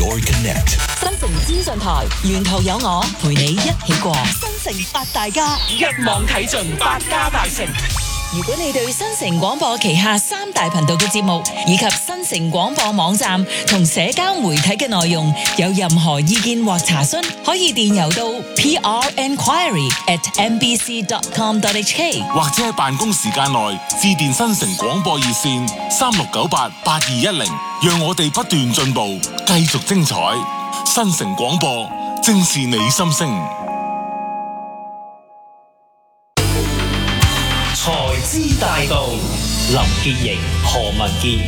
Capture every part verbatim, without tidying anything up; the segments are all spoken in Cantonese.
your connect。 新城資訊台，沿途有我陪你一起過。新城八大家， 一網睇盡百家大成。 如果你對新城廣播旗下三大頻道嘅節目，以及新城廣播網站同社交媒體嘅內容有任何意見或查詢，可以電郵到 p r enquiry at m b c dot com dot h k， 或者喺辦公時間內致電新城廣播熱線三六九八八二一零，讓我哋不斷進步，繼續精彩。新城廣播，正是你心聲。 財資大道，林潔瑩、何文傑。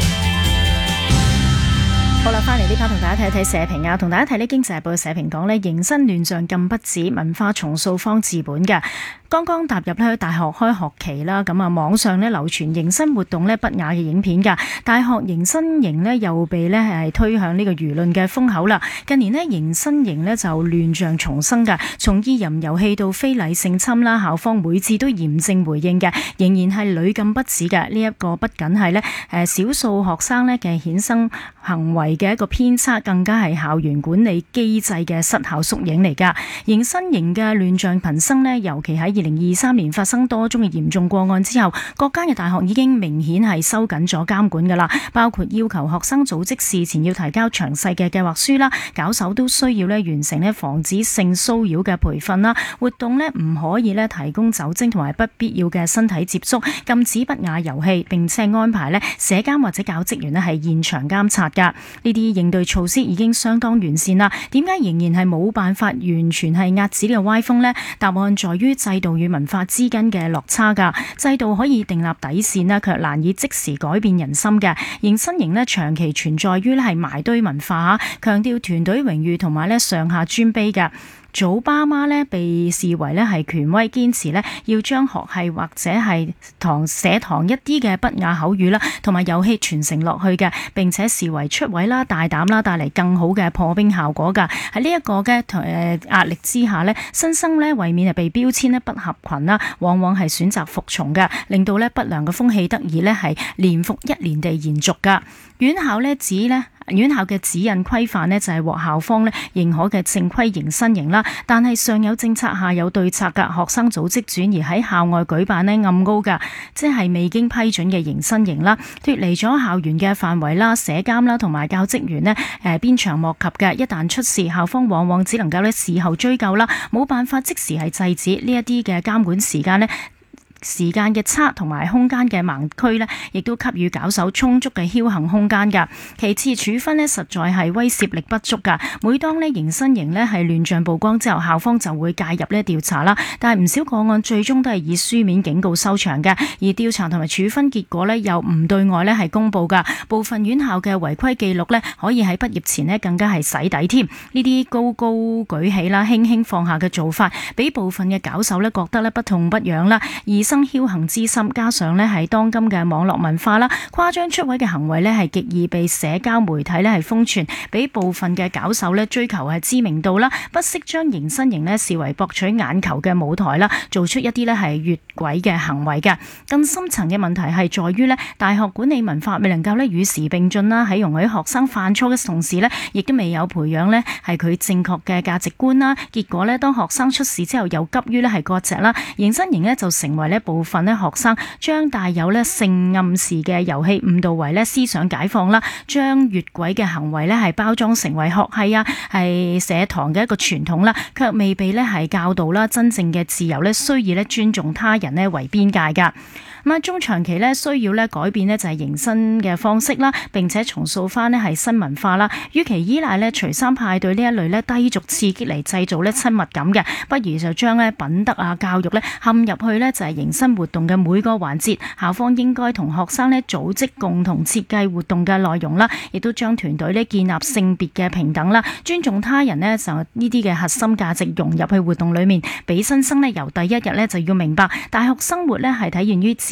好啦，翻嚟呢 part 同大家睇睇社評啊，同大家睇呢經濟日報嘅社評講呢，迎新亂象禁不止，文化重塑方治本嘅。剛剛踏入咧大學開學期啦，咁啊網上咧流傳迎新活動咧不雅嘅影片㗎，大學迎新營咧又被咧係推向呢個輿論嘅風口啦。近年咧迎新營咧就亂象重生㗎，從意淫遊戲到非禮性侵啦，校方每次都嚴正回應嘅，仍然係屢禁不止嘅。呢、這、一個不僅係咧誒少數學生咧嘅衍生行為嘅一個偏差，更加係校園管理機制嘅失效縮影嚟㗎。迎新營嘅亂象頻生咧，尤其喺二零二三年發生多宗嘅嚴重個案之後，各間嘅大學已經明顯係收緊咗監管㗎啦，包括要求學生組織事前要提交詳細嘅計劃書啦，搞手都需要咧完成咧防止性騷擾嘅培訓啦，活動咧唔可以咧提供酒精同埋不必要嘅身體接觸，禁止不雅遊戲，並且安排咧社監或者教職員咧係現場監察㗎。呢啲應對措施已經相當完善啦，點解仍然係冇辦法完全係壓止呢個歪風呢？答案在於制度與文化之間嘅落差㗎。制度可以訂立底線啦，卻難以即時改變人心嘅。迎新營呢長期存在於咧係埋堆文化，強調團隊榮譽同埋咧上下尊卑㗎。組爸媽咧被視為咧係權威，堅持咧要將學系或者係堂社堂一啲嘅不雅口語啦，同埋遊戲傳承落去嘅，並且視為出位啦、大膽啦，帶嚟更好嘅破冰效果㗎。喺呢一個嘅誒壓力之下咧，新生咧為免係被標籤咧不合群啦，往往係選擇服從㗎，令到咧不良嘅風氣得以咧係年復一年地延續㗎。院校咧指咧。院校嘅指引規範呢，就係獲校方咧認可嘅正規迎新營啦，但係上有政策下有對策㗎，學生組織轉移喺校外舉辦呢暗高㗎，即係未經批准嘅迎新營啦，脫離咗校園嘅範圍啦，社監啦同埋教職員呢誒鞭長莫及嘅，一旦出事，校方往往只能夠咧事後追究啦，冇辦法即時係制止呢一啲嘅監管時間呢。時間嘅差同埋空間嘅盲區呢，亦都給予搞手充足嘅僥倖空間㗎。其次處分呢，實在係威懾力不足㗎。每當呢迎新營呢係亂象曝光之後，校方就會介入呢調查啦。但係唔少個案最終都係以書面警告收場嘅，而調查同埋處分結果呢，又唔對外呢係公佈㗎。部分院校嘅違規記錄呢，可以喺畢業前呢更加係洗底添。呢啲高高舉起啦、輕輕放下嘅做法，俾部分嘅搞手呢覺得呢不痛不癢啦，而僥倖之心，加上咧係當今嘅網絡文化啦，誇張出位嘅行為咧係極易被社交媒體咧係瘋傳，俾部分嘅搞手咧追求係知名度啦，不惜將迎新營咧視為博取眼球嘅舞台啦，做出一啲咧係越軌嘅行為嘅。更深層嘅問題係在於咧，大學管理文化未能夠咧與時並進啦，喺容許學生犯錯嘅同時咧，亦都未有培養咧係佢正確嘅價值觀啦。結果咧，當學生出事之後，又急於咧係割席啦，迎新營咧就成為咧部分咧學生將帶有咧性暗示嘅遊戲誤導為咧思想解放啦，將越軌嘅行為咧係包裝成為學系啊係社堂嘅一個傳統啦，卻未被咧係教導啦，真正嘅自由咧需要咧尊重他人咧為邊界噶。咁啊，中長期咧需要咧改變咧就係迎新嘅方式啦，並且重塑翻咧係新文化啦。與其依賴咧隨三派對呢一類咧低俗刺激嚟製造咧親密感嘅，不如就將咧品德啊教育咧陷入去咧就係迎新活動嘅每個環節。校方應該同學生咧組織共同設計活動嘅內容啦，亦都將團隊咧建立性別嘅平等啦，尊重他人咧就呢啲嘅核心價值融入去活動裡面，俾新生咧由第一日咧就要明白大學生活咧係體現於自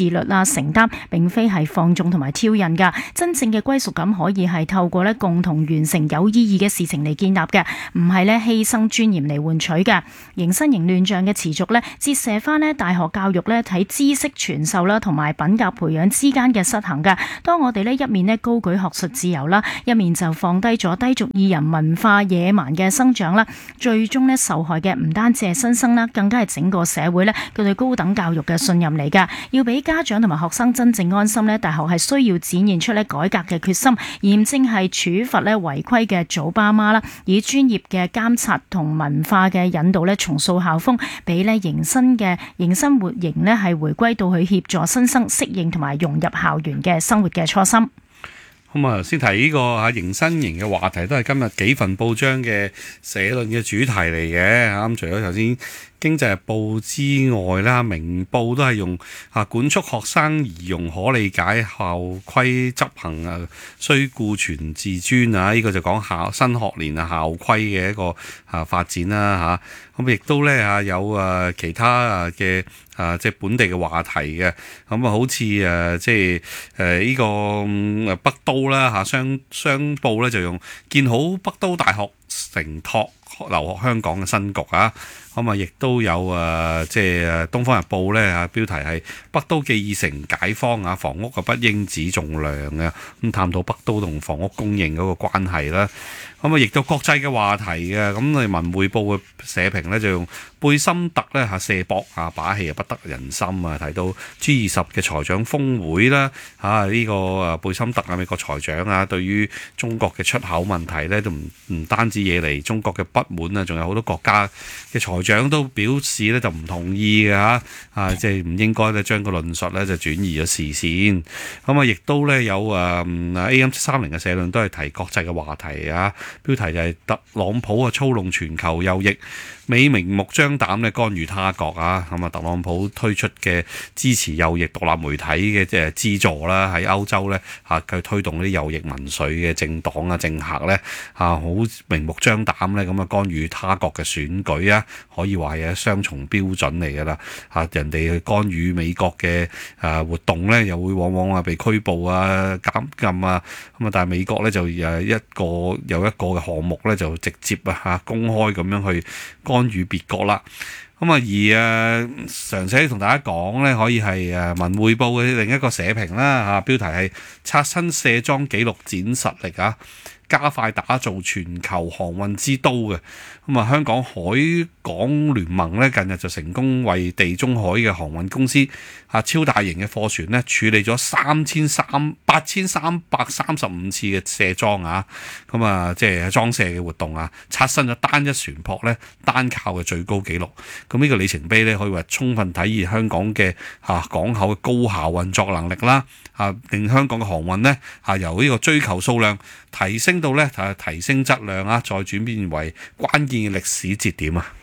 自律啦、承擔，並非係放縱同埋挑釁噶。真正嘅歸屬感可以係透過咧共同完成有意義嘅事情嚟建立嘅，唔係咧犧牲尊嚴嚟換取嘅。迎新型亂象嘅持續咧，折射翻咧大學教育咧喺知識傳授啦同埋品格培養之間嘅失衡噶。當我哋咧一面咧高舉學術自由啦，一面就放低咗低俗異人文化野蠻嘅生長啦，最終咧受害嘅唔單止係新生啦，更加係整個社會咧佢對高等教育嘅信任嚟噶。要俾家長同埋學生真正安心咧，大學係需要展現出咧改革嘅決心，嚴正係處罰咧違規嘅組爸媽啦，以專業嘅監察同文化嘅引導咧重塑校風，俾咧迎新嘅迎新活營咧係回歸到去協助新生適應同埋融入校園嘅生活嘅初心。 咁啊，先提呢個啊迎新營嘅話題，都係今日幾份報章嘅社論嘅主題嚟嘅嚇。咁除咗頭先經濟日報之外啦，明報都係用啊管束學生儀容可理解，校規執行啊需顧全自尊啊。呢、這個就講校新學年啊校規嘅一個啊發展啦嚇。咁亦都咧啊有啊其他啊嘅啊即係本地嘅話題嘅。咁啊好似誒即係誒呢個、嗯、北都啦嚇商商報咧就用建好北都大學承托留學香港嘅新局啊。咁啊，亦都有誒，即係《東方日報》咧嚇，標題係北都既已成解方啊，房屋嘅不應只重量嘅，咁探討北都同房屋供應嗰個關係啦。咁啊，亦都國際嘅話題嘅，咁你《文匯報》嘅社評咧就用貝森特咧嚇射博啊把戲啊不得人心啊，提到 G 二十嘅財長峰會啦嚇，呢個誒貝森特啊美國財長啊，對於中國嘅出口問題咧都唔唔單止惹嚟中國嘅不滿啊，仲有好多國家嘅財長都表示咧就唔同意嘅嚇，啊即係唔應該咧將個論述咧就轉移咗視線。咁啊，亦都咧有誒 A M 七三零嘅社論都係提國際嘅話題啊，標題就係特朗普啊操弄全球右翼，美明目張膽咧干預他國啊。咁啊，特朗普推出嘅支持右翼獨立媒體嘅即係資助啦，喺歐洲咧嚇佢推動啲右翼民粹嘅政黨啊政客咧嚇好明目張膽咧咁啊干預他國嘅選舉啊。可以話係雙重標準嚟㗎啦嚇，人哋去干預美國嘅誒活動咧，又會往往啊被拘捕啊監禁啊咁啊，但係美國咧就誒一個有一個嘅項目咧就直接啊嚇公開咁樣去干預別國啦。咁啊而誒詳細同大家講咧，可以係誒文匯報嘅另一個社評啦嚇，標題係刷新卸妝紀錄展實力啊，加快打造全球航運之都嘅。咁啊，香港海港聯盟咧近日就成功為地中海嘅航運公司啊超大型嘅貨船咧處理咗三千三八千三百三十五次嘅卸妝啊，咁啊即係裝卸嘅活動啊，刷新咗單一船舶咧單靠嘅最高紀錄。咁呢個里程碑咧可以話充分體現香港嘅啊港口嘅高效運作能力啦，啊令香港嘅航運咧啊由呢個追求數量提升到咧啊提升質量啊，再轉變為關鍵嘅歷史節點啊！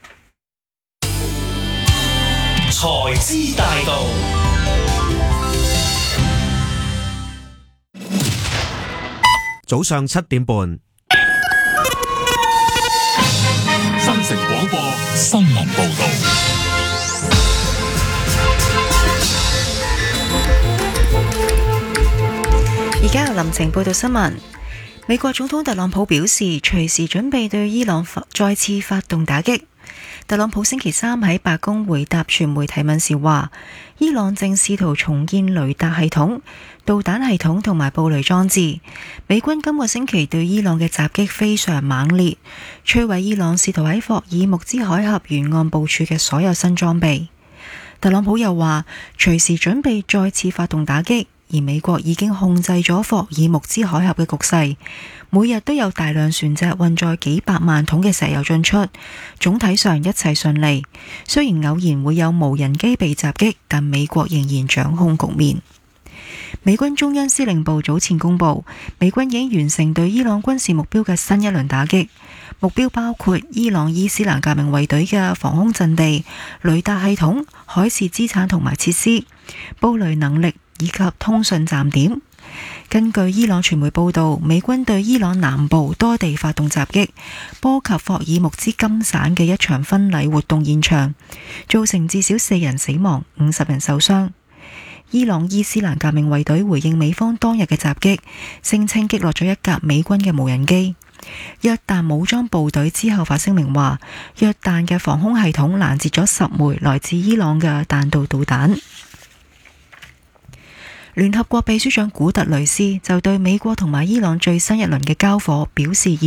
財資大道， 早上七點半， 新城廣播新聞報道。 而家由林晴報道新聞。美國總統特朗普表示，隨時準備對伊朗再次發動打擊。特朗普星期三喺白宮回答傳媒提問時話，伊朗正試圖重建雷達系統、導彈系統同埋布雷裝置。美軍今個星期對伊朗嘅襲擊非常猛烈，摧毀伊朗試圖喺霍爾木茲海峽沿岸部署嘅所有新裝備。特朗普又話，隨時準備再次發動打擊。而美國已經控制咗霍爾木茲海峽嘅局勢，每日都有大量船隻運載幾百萬桶嘅石油進出，總體上一切順利。雖然偶然會有無人機被襲擊，但美國仍然掌控局面。美軍中央司令部早前公布，美軍已經完成對伊朗軍事目標嘅新一輪打擊，目標包括伊朗伊斯蘭革命衛隊嘅防空陣地、雷達系統、海事資產同埋設施、布雷能力以及通訊站點。根據伊朗傳媒報道，美軍對伊朗南部多地發動襲擊，波及霍爾木茲金省嘅一場婚禮活動現場，造成至少四人死亡、五十人受傷。 伊朗伊斯蘭革命衛隊回應美方當日嘅襲擊，聲稱擊落咗一架美軍嘅無人機。約旦武裝部隊之後發聲明話，約旦嘅防空系統攔截咗十枚來自伊朗嘅彈道導彈。聯合國秘書長古特雷斯就對美國同埋伊朗最新一輪嘅交火表示